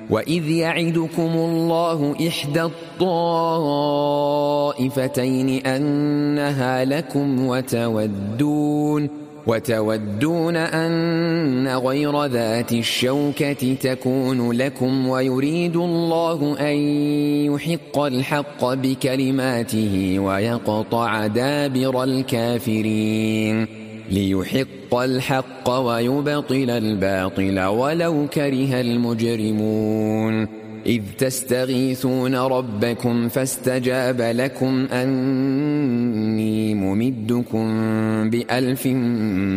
وإذ يعدكم الله إحدى الطائفتين أنها لكم وتودون أن غير ذات الشوكة تكون لكم ويريد الله أن يحق الحق بكلماته ويقطع دابر الكافرين ليحق الحق ويبطل الباطل ولو كره المجرمون إذ تستغيثون ربكم فاستجاب لكم أني ممدكم ب1000